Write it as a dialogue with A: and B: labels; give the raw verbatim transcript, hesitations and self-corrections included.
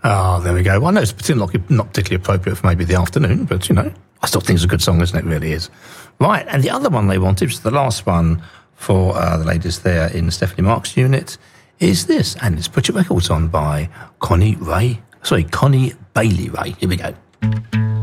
A: Oh, there we go. Well, I know it's particularly, not particularly appropriate for maybe the afternoon, but, you know, I still think it's a good song, isn't it? It really is. Right, and the other one they wanted, which is the last one for uh, the ladies there in Stephanie Mark's unit, is this, and it's Put Your Records On by Connie Ray, sorry, Connie Bailey Ray. Here we go.